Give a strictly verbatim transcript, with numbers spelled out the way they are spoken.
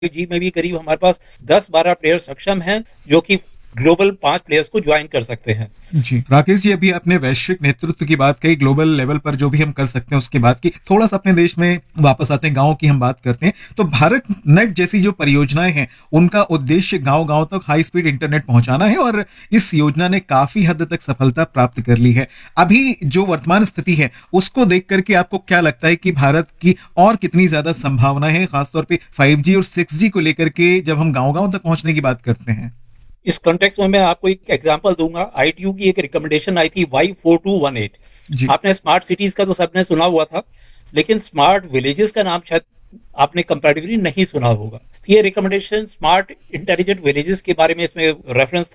जी में भी करीब हमारे पास दस बारह प्लेयर सक्षम हैं जो कि ग्लोबल पांच प्लेयर्स को ज्वाइन कर सकते हैं। जी राकेश जी, अभी आपने वैश्विक नेतृत्व की बात कही, ग्लोबल लेवल पर जो भी हम कर सकते हैं उसकी बात की। थोड़ा सा अपने देश में वापस आते हैं, गांव की हम बात करते हैं। तो भारत नेट जैसी जो परियोजनाएं हैं उनका उद्देश्य गांव गांव तक हाई स्पीड इंटरनेट पहुंचाना है और इस योजना ने काफी हद तक सफलता प्राप्त कर ली है। अभी जो वर्तमान स्थिति है उसको देख करके आपको क्या लगता है कि भारत की और कितनी ज्यादा संभावना है, खासतौर पर फाइव जी और सिक्स जी को लेकर के, जब हम गाँव गाँव तक पहुंचने की बात करते हैं? इस कॉन्टेक्स्ट में मैं आपको एक एग्जांपल दूंगा। आईटीयू की एक रिकमेंडेशन आई थी Y four to one eight. जी आपने स्मार्ट सिटीज का तो सबने सुना हुआ था, लेकिन स्मार्ट विलेजेस का नाम शायद आपने कंपैरेटिवली नहीं सुना होगा। ये रिकमेंडेशन स्मार्ट इंटेलिजेंट विलेजेस के बारे में इसमें रेफरेंस